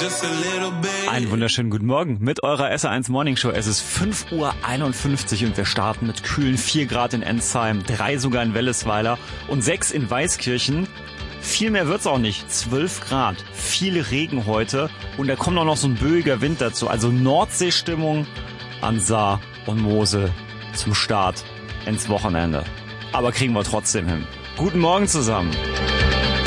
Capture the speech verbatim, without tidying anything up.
Einen wunderschönen guten Morgen mit eurer S R eins Morning Show. Es ist fünf Uhr einundfünfzig und wir starten mit kühlen vier Grad in Ensheim, drei sogar in Wellesweiler und sechs in Weißkirchen. Viel mehr wird's auch nicht. zwölf Grad, viel Regen heute und da kommt auch noch so ein böiger Wind dazu. Also Nordseestimmung an Saar und Mosel zum Start ins Wochenende. Aber kriegen wir trotzdem hin. Guten Morgen zusammen.